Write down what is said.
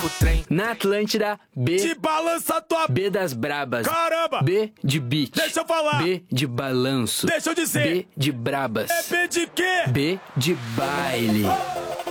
o trem. Na Atlântida, B. Te balança tua... B das brabas. Caramba! B de beat. Deixa eu falar. B de balanço. Deixa eu dizer. B de brabas. É B de quê? B de baile.